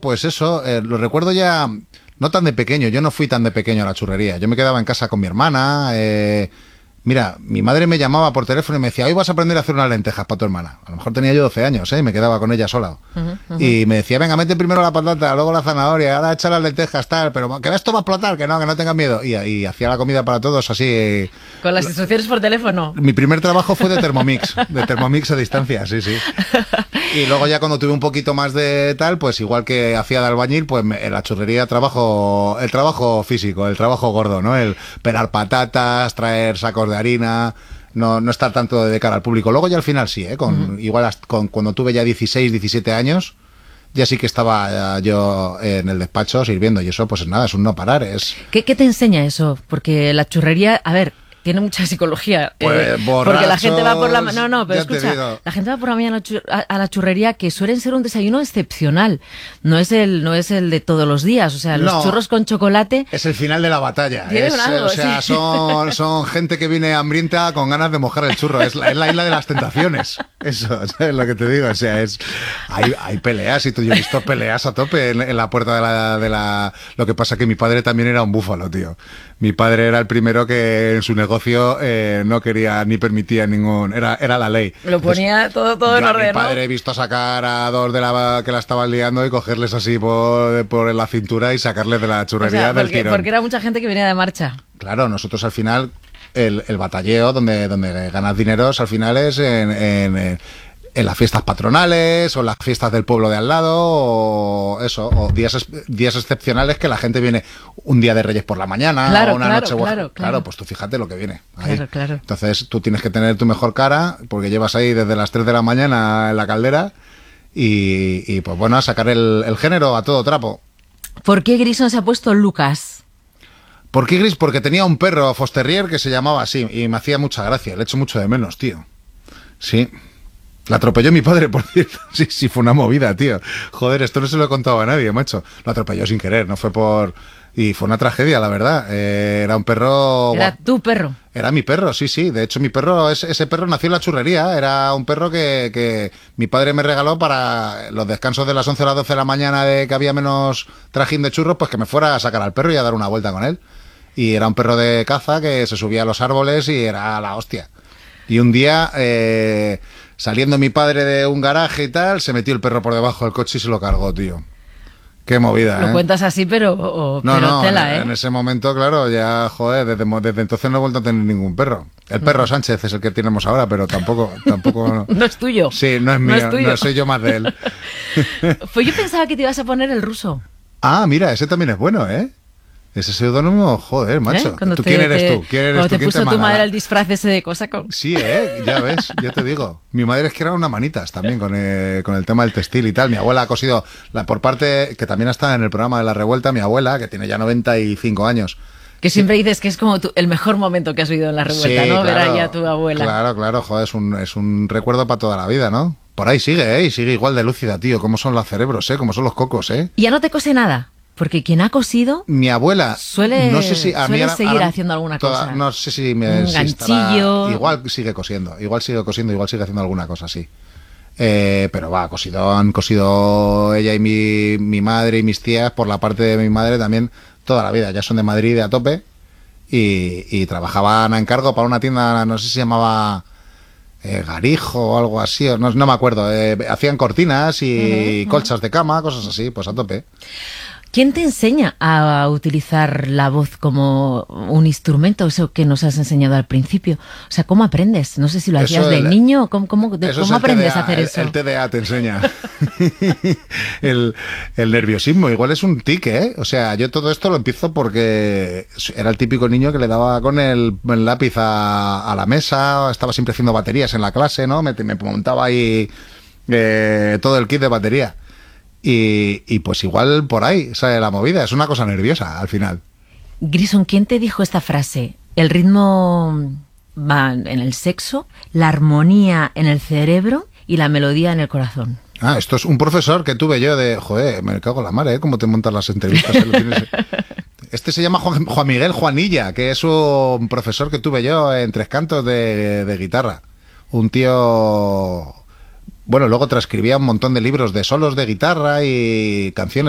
pues eso, lo recuerdo ya, no tan de pequeño, yo no fui tan de pequeño a la churrería, yo me quedaba en casa con mi hermana, mira, mi madre me llamaba por teléfono y me decía, hoy vas a aprender a hacer unas lentejas para tu hermana. A lo mejor tenía yo 12 años, y me quedaba con ella sola. Y me decía, venga, mete primero la patata, luego la zanahoria, ahora echa las lentejas, tal, pero que esto va a explotar, que no tengas miedo. Y hacía la comida para todos así. Con las instrucciones por teléfono. Mi primer trabajo fue de Thermomix a distancia, sí. Y luego ya cuando tuve un poquito más de tal, pues igual que hacía de albañil, pues en la churrería el trabajo físico, el trabajo gordo, ¿no? El pelar patatas, traer sacos de harina, no estar tanto de cara al público. Luego ya al final sí, igual cuando tuve ya 16, 17 años, ya sí que estaba yo en el despacho sirviendo, y eso pues nada, es un no parar. ¿Qué te enseña eso? Porque la churrería, a ver, tiene mucha psicología. Pues, porque la gente va por la... No, pero ya escucha, la gente va por la mañana a la churrería, que suelen ser un desayuno excepcional. No es el de todos los días. O sea, los churros con chocolate... Es el final de la batalla. Algo, o sea, sí. son gente que viene hambrienta con ganas de mojar el churro. Es la isla de las tentaciones. Eso, es lo que te digo. O sea, hay peleas, y yo he visto peleas a tope en la puerta de la... Lo que pasa que mi padre también era un búfalo, tío. Mi padre era el primero que en su negocio no quería ni permitía ningún... Era la ley. Lo ponía todo en orden, Mi padre ¿no? he visto sacar a dos que la estaban liando y cogerles así por la cintura y sacarles de la churrería del tirón. Porque era mucha gente que venía de marcha. Claro, nosotros al final, el batalleo donde ganas dineros al final es en las fiestas patronales o en las fiestas del pueblo de al lado, o eso, o días excepcionales que la gente viene un día de Reyes por la mañana, claro, o una noche. Claro, Pues tú fíjate lo que viene ahí. Claro. Entonces tú tienes que tener tu mejor cara, porque llevas ahí desde las 3 de la mañana en la caldera, y pues bueno, a sacar el género a todo trapo. ¿Por qué Grison se ha puesto Lucas? ¿Por qué Gris? Porque tenía un perro Fosterrier que se llamaba así, y me hacía mucha gracia, le echo mucho de menos, tío. Sí. La atropelló mi padre, por cierto. Sí, fue una movida, tío. Joder, esto no se lo he contado a nadie, macho. Lo atropelló sin querer, no fue por... Y fue una tragedia, la verdad. Era un perro... ¿Era tu perro? Era mi perro, sí. De hecho, ese perro nació en la churrería. Era un perro que mi padre me regaló para los descansos de las 11 a las 12 de la mañana, de que había menos trajín de churros, pues que me fuera a sacar al perro y a dar una vuelta con él. Y era un perro de caza que se subía a los árboles y era la hostia. Y un día... saliendo mi padre de un garaje y tal, se metió el perro por debajo del coche y se lo cargó, tío. Qué movida, Lo cuentas así, pero tela, en ese momento, claro, ya, joder, desde entonces no he vuelto a tener ningún perro. El perro Sánchez es el que tenemos ahora, pero tampoco no es tuyo. Sí, no es mío, no soy yo más de él. Pues yo pensaba que te ibas a poner el ruso. Ah, mira, ese también es bueno, ¿eh? Ese seudónimo, joder, macho. ¿Quién eres tú? Cuando te puso tu madre el disfraz ese de Cosaco. Sí, ya ves, yo te digo. Mi madre es que era una manitas también con el tema del textil y tal. Mi abuela ha cosido, por parte, que también está en el programa de La Revuelta, mi abuela, que tiene ya 95 años. Que siempre dices que es como el mejor momento que has vivido en La Revuelta, sí, ¿no? Claro, ver ahí a tu abuela. Claro, joder, es un recuerdo para toda la vida, ¿no? Por ahí sigue, y sigue igual de lúcida, tío. Cómo son los cerebros, cómo son los cocos, ¿Y ya no te cose nada? Porque quien ha cosido... Mi abuela... no sé si suele seguir haciendo alguna cosa. No sé si un ganchillo... Igual sigue cosiendo, igual sigue haciendo alguna cosa, sí. Pero han cosido ella y mi madre y mis tías, por la parte de mi madre también, toda la vida. Ya son de Madrid a tope, y trabajaban a encargo para una tienda, no sé si se llamaba... Garijo o algo así, no me acuerdo. Hacían cortinas y colchas de cama, cosas así, pues a tope. ¿Quién te enseña a utilizar la voz como un instrumento? Eso que nos has enseñado al principio. O sea, ¿cómo aprendes? No sé si lo hacías de niño. ¿Cómo aprendes a hacer eso? El TDA te enseña. el nerviosismo. Igual es un tic, ¿eh? O sea, yo todo esto lo empiezo porque era el típico niño que le daba con el lápiz a la mesa. Estaba siempre haciendo baterías en la clase, ¿no? Me montaba ahí todo el kit de batería. Y pues igual por ahí sale la movida, es una cosa nerviosa al final. Grison, ¿quién te dijo esta frase? El ritmo va en el sexo, la armonía en el cerebro y la melodía en el corazón. Esto es un profesor que tuve yo de... Joder, me cago en la madre, ¿cómo te montas las entrevistas? Este se llama Juan Miguel Juanilla, que es un profesor que tuve yo en Tres Cantos de guitarra. Un tío... Bueno, luego transcribía un montón de libros de solos de guitarra y canciones